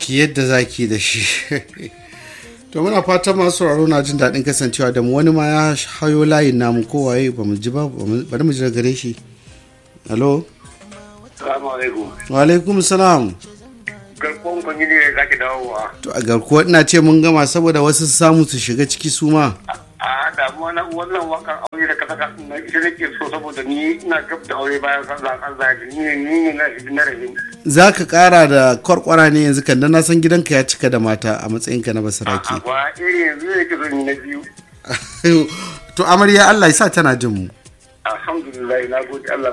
ki yadda zaki da shi. To muna fatan masu sauraro na jin daɗin kasancewa da mu. Wani ma ya hayo layin namu kowaye ba mu ji ba, bari mu ji daga gare shi. Hello. Assalamu alaikum. Wa alaikum salam. Garkuwan kwanyi ne za ki dawowa. To a garkuwa ina ce mun gama saboda wasu samu su shiga ciki su ma. A damuwa na wannan wakan aure da kasa na ita nake so saboda ni ina gab da aure bayan sallah Allah ni ne na shi na rabi. Za ka ƙara da kwarkwara ne yanzu kan dan na san gidanka ya cika da mata a matsayinka na basarake. Ba yanzu ne ke zo ni na biyu. To amarya Allah ya sa tana jin mu. Alhamdulillah na gode Allah